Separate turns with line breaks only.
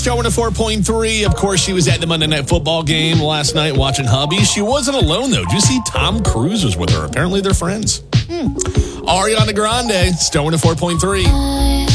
Star 104.3. Of course, she was at the Monday Night Football game last night watching hubby. She wasn't alone, though. Did you see Tom Cruise was with her? Apparently, they're friends. Ariana Grande, Star 104.3.